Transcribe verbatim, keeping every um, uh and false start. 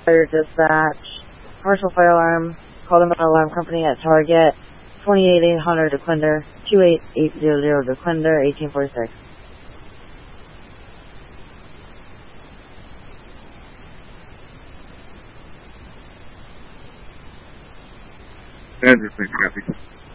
Fire dispatch, commercial fire alarm, call them alarm company at target twenty-eight eight hundred DeQuinder, two eight eight zero zero DeQuinder, eighteen forty-six. Andrew, please copy.